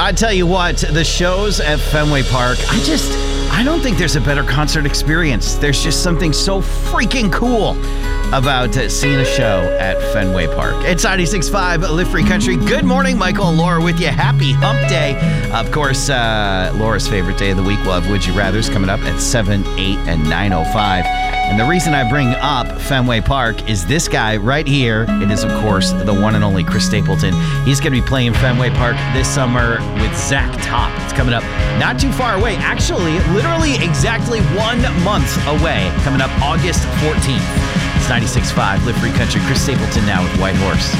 I tell you what, the shows at Fenway Park, I don't think there's a better concert experience. There's just something so freaking cool about seeing a show at Fenway Park. It's 96.5 Live Free Country. Good morning, Michael and Laura with you. Happy Hump Day. Of course, Laura's favorite day of the week. We'll have Would You Rathers coming up at 7, 8, and 9:05. And the reason I bring up Fenway Park is this guy right here. It is, of course, the one and only Chris Stapleton. He's going to be playing Fenway Park this summer with Zach Top. It's coming up not too far away. Actually, literally exactly 1 month away. Coming up August 14th. It's 96.5 Live Free Country. Chris Stapleton now with White Horse.